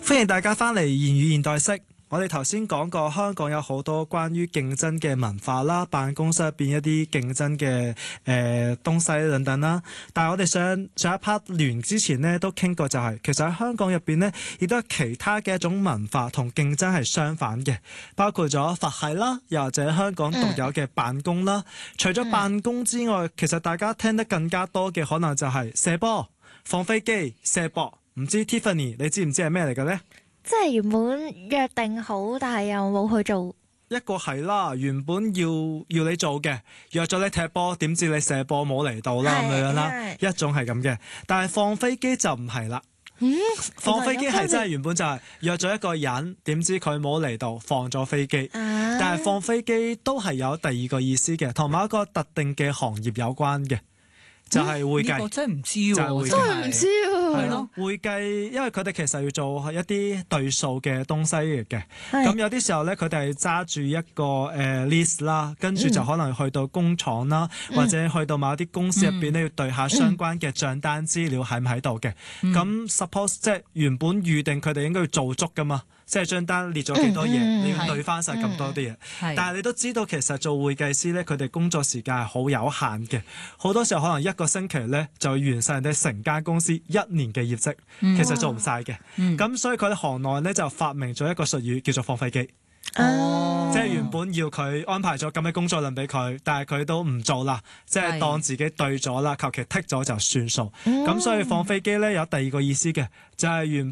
歡迎大家翻嚟言語現代式。我哋頭先講過香港有好多關於競爭嘅文化啦，辦公室入邊一啲競爭嘅東西等等啦。但係我哋上一 part 完之前呢，都傾過就係、其實喺香港入邊呢，亦都有其他嘅一種文化同競爭係相反嘅，包括咗佛系啦，又或者香港獨有嘅辦公啦。除咗辦公之外，其實大家聽得更加多嘅可能就係射波、放飛機、射博。唔知 Tiffany 你知唔知係咩嚟嘅呢？ 即係原本約定好，但係又冇去做。 一個係啦，原本要你做嘅，約咗你踢波，點知你射波冇嚟到啦咁樣啦。一種係咁嘅，但係放飛機就唔係啦。放飛機係真係原本就係約咗一個人，點知佢冇嚟到，放咗飛機。但係放飛機都係有第二個意思嘅，同埋一個特定嘅行業有關嘅。就係會計， 我真係唔知喎， 真係唔知喎。 係咯，會計，因為佢哋其實要做一啲對數嘅東西嚟嘅。咁有啲時候咧，佢哋係揸住一個list 啦，跟住就可能去到工廠啦，或者去到某啲公司入邊咧，要對下相關嘅帳單資料喺唔喺度嘅。咁 suppose 即係原本預定佢哋應該要做足噶嘛。即係張單列咗幾多嘢，你要對翻晒咁多啲嘢。但係你都知道，其實做會計師咧，佢哋工作時間係好有限嘅。好多時候可能一個星期咧就完晒人哋成間公司一年嘅業績，其實做唔晒嘅。咁所以佢哋行內咧就發明咗一個術語叫做放飛機。即係原本要佢安排咗咁嘅工作量俾佢，但係佢都唔做啦，即係當自己對咗啦，求其剔咗就算數。咁所以放飛機咧有第二個意思嘅，就係原